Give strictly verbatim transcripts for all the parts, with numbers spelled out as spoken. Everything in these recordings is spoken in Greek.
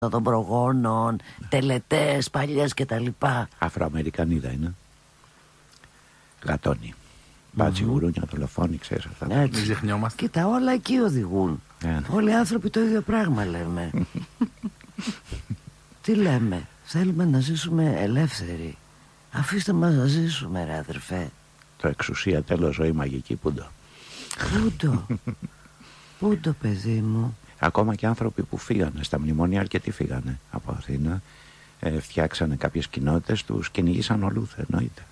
των προγόνων, τελετές παλιές κτλ. Αφροαμερικανίδα είναι. Γατόνι. Μπάτσι, mm-hmm. γουρούνια, δολοφόνοι, ξέρεις αυτά. Ναι, μην ξεχνιόμαστε. Κοίτα, όλα εκεί οδηγούν. Yeah. Όλοι οι άνθρωποι το ίδιο πράγμα λέμε. Τι λέμε? Θέλουμε να ζήσουμε ελεύθεροι. Αφήστε μας να ζήσουμε, ρε αδερφέ. Το εξουσία, τέλος, ζωή μαγική, πούντο. Πούντο. Πούντο, παιδί μου. Ακόμα και άνθρωποι που φύγανε στα μνημόνια, αρκετοί φύγανε από Αθήνα, ε, φτιάξανε κάποιες κοινότητες, τους κυνηγήσαν ολούθε, εννοείται.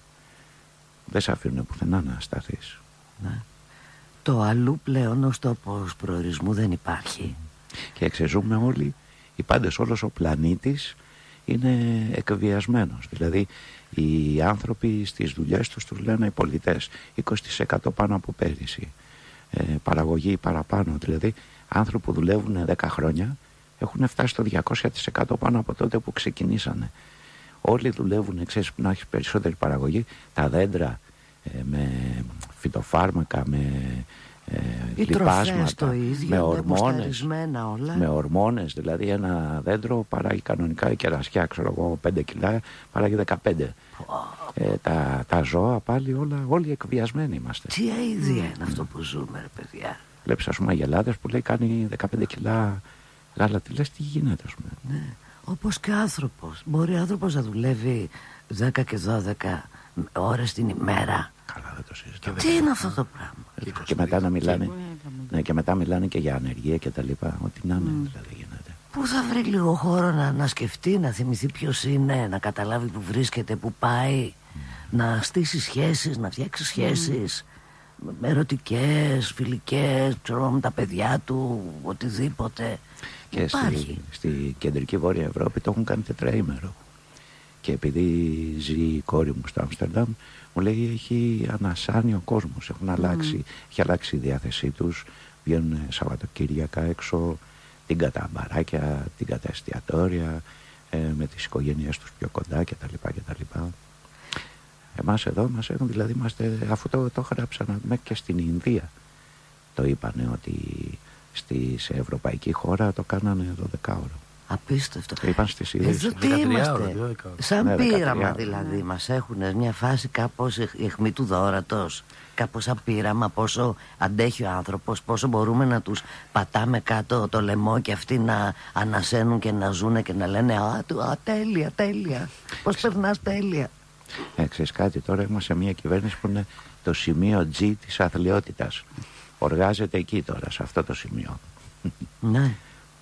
Δεν σε αφήνουν πουθενά να σταθείς. Ναι. Το αλλού πλέον ως τόπος προορισμού δεν υπάρχει. Και εξεζούμε όλοι, οι πάντες, όλος ο πλανήτης είναι εκβιασμένος. Δηλαδή οι άνθρωποι στις δουλειές τους τους λένε οι πολιτές είκοσι τοις εκατό πάνω από πέρυσι, ε, παραγωγή παραπάνω. Δηλαδή άνθρωποι που δουλεύουν δέκα χρόνια έχουν φτάσει στο διακόσια τοις εκατό πάνω από τότε που ξεκινήσανε. Όλοι δουλεύουν, ξέρεις, που να έχει περισσότερη παραγωγή. Τα δέντρα ε, με φυτοφάρμακα, με ε, λιπάσματα, με ορμόνες, όλα. με ορμόνες. Δηλαδή ένα δέντρο παράγει κανονικά η κερασιά, ξέρω εγώ, πέντε κιλά, παράγει δεκαπέντε. Oh. Ε, τα, τα ζώα πάλι όλα, όλοι εκβιασμένοι είμαστε. Τι αηδία mm. είναι αυτό που ζούμε, ρε παιδιά. Βλέπεις, ας πούμε, αγελάδες που λέει κάνει δεκαπέντε κιλά γάλα. Τι λες, τι γίνεται, ας πούμε. Ναι. Όπως και άνθρωπος. Μπορεί ο άνθρωπος να δουλεύει δέκα και δώδεκα ώρες την ημέρα. Καλά, δεν το συζητάω. Τι είναι αυτό το πράγμα. Και, και μετά να μιλάνε, ναι, και μετά μιλάνε και για ανεργία και τα λοιπά. Ό,τι να είναι, mm. δηλαδή γίνεται. Πού θα βρει λίγο χώρο να, να σκεφτεί, να θυμηθεί ποιος είναι, να καταλάβει που βρίσκεται, που πάει, mm. να στήσει σχέσεις, να φτιάξει σχέσεις mm. ερωτικές, φιλικές, ξέρω, με τα παιδιά του, οτιδήποτε. Και στη, στη κεντρική Βόρεια Ευρώπη το έχουν κάνει τετραήμερο. Και επειδή ζει η κόρη μου στο Άμστερνταμ, μου λέει έχει ανασάνει ο κόσμος. Έχουν αλλάξει, mm. έχει αλλάξει η διάθεσή τους. Βγαίνουν Σαββατοκύριακα έξω, την κατά μπαράκια, την κατά εστιατόρια, ε, με τις οικογένειές τους πιο κοντά κτλ. κτλ. Εμάς εδώ μας έχουν, δηλαδή είμαστε, αφού το, το γράψαν και στην Ινδία το είπανε ότι στη, σε ευρωπαϊκή χώρα το κάνανε δώδεκα ώρο. Απίστευτο. Είπαν στις ειδήσεις. Εδώ τι είμαστε, σαν ναι, πείραμα δηλαδή, ναι. Μας έχουν μια φάση κάπως αιχμή του δώρατος, κάπως σαν πείραμα, πόσο αντέχει ο άνθρωπος, πόσο μπορούμε να τους πατάμε κάτω το λαιμό και αυτοί να ανασένουν και να ζουνε και να λένε α, του, α τέλεια, τέλεια, πώς περνάς τέλεια. Ε, ξέρεις κάτι, τώρα είμαστε σε μια κυβέρνηση που είναι το σημείο G της αθλιότητας. Οργάζεται εκεί τώρα, σε αυτό το σημείο. Ναι,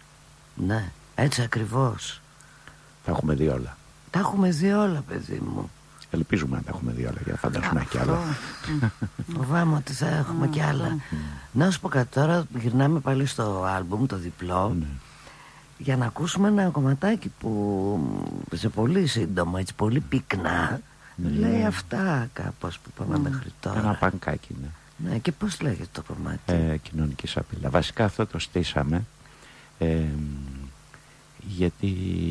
ναι. Έτσι ακριβώς. Τα έχουμε δει όλα. Τα έχουμε δει όλα, παιδί μου. Ελπίζουμε να τα έχουμε δει όλα, για φαντάσουμε κι άλλα. Φοβάμαι ότι θα έχουμε κι άλλα. Να σου πω κάτι τώρα, γυρνάμε πάλι στο άλμπουμ, το διπλό, για να ακούσουμε ένα κομματάκι που σε πολύ σύντομο, έτσι πολύ πυκνά, λέει αυτά κάπως που πάμε μέχρι τώρα. Ένα πανκάκι, ναι. Ναι, και πώς λέγεται το κομμάτι? Ε, κοινωνική σαπίλα. Βασικά αυτό το στήσαμε ε, γιατί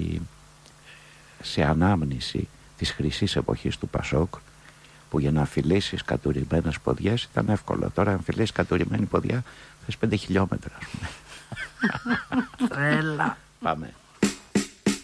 σε ανάμνηση της χρυσής εποχής του Πασόκ, που για να φιλήσεις κατουρημένες ποδιές ήταν εύκολο. Τώρα αν φιλήσεις κατουρημένη ποδιά θες πέντε χιλιόμετρα, ας πούμε. Τρέλα. Πάμε.